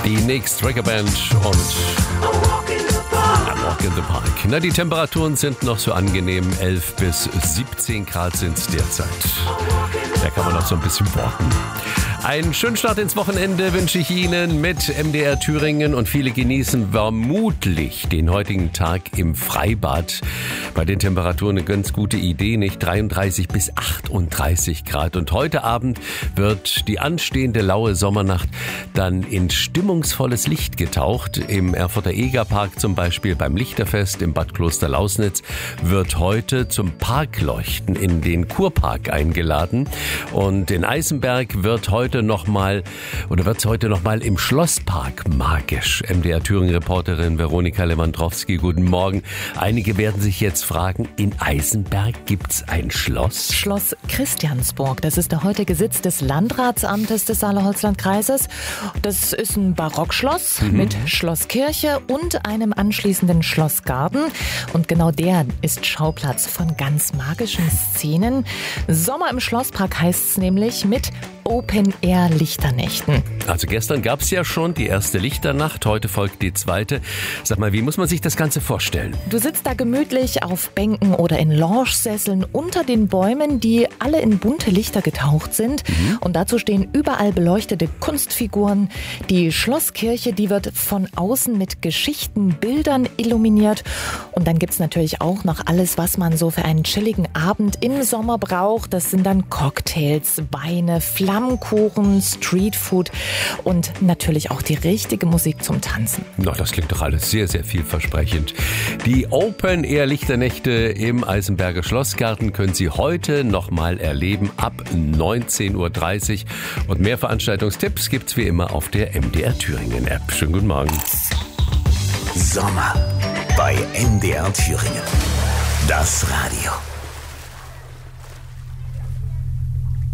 Die Nix Tracker Band und A Walk in the Park. Na, die Temperaturen sind noch so angenehm. 11 bis 17 Grad sind es derzeit. Da kann man noch so ein bisschen walken. Einen schönen Start ins Wochenende wünsche ich Ihnen mit MDR Thüringen und viele genießen vermutlich den heutigen Tag im Freibad. Bei den Temperaturen eine ganz gute Idee, nicht? 33 bis 38 Grad. Und heute Abend wird die anstehende laue Sommernacht dann in stimmungsvolles Licht getaucht. Im Erfurter Egerpark zum Beispiel, beim Lichterfest im Bad Kloster-Lausnitz wird heute zum Parkleuchten in den Kurpark eingeladen. Und in Eisenberg wird es heute nochmal im Schlosspark magisch. MDR Thüringen-Reporterin Veronika Lewandowski, guten Morgen. Einige werden sich jetzt fragen, in Eisenberg gibt's ein Schloss? Schloss Christiansburg, das ist der heutige Sitz des Landratsamtes des Saale-Holzland-Kreises. Das ist ein Barockschloss mit Schlosskirche und einem anschließenden Schlossgarten. Und genau der ist Schauplatz von ganz magischen Szenen. Sommer im Schlosspark heißt es nämlich mit Open-Air-Lichternächten. Also gestern gab es ja schon die erste Lichternacht, heute folgt die zweite. Sag mal, wie muss man sich das Ganze vorstellen? Du sitzt da gemütlich auf Bänken oder in Lounge-Sesseln unter den Bäumen, die alle in bunte Lichter getaucht sind. Und dazu stehen überall beleuchtete Kunstfiguren. Die Schlosskirche, die wird von außen mit Geschichten, Bildern illuminiert. Und dann gibt's natürlich auch noch alles, was man so für einen chilligen Abend im Sommer braucht. Das sind dann Cocktails, Weine, Flammkuchen, Streetfood und natürlich auch die richtige Musik zum Tanzen. Na, das klingt doch alles sehr, sehr vielversprechend. Die Open-Air-Lichternächte im Eisenberger Schlossgarten können Sie heute nochmal erleben ab 19.30 Uhr. Und mehr Veranstaltungstipps gibt's wie immer auf der MDR Thüringen-App. Schönen guten Morgen. Sommer bei MDR Thüringen. Das Radio.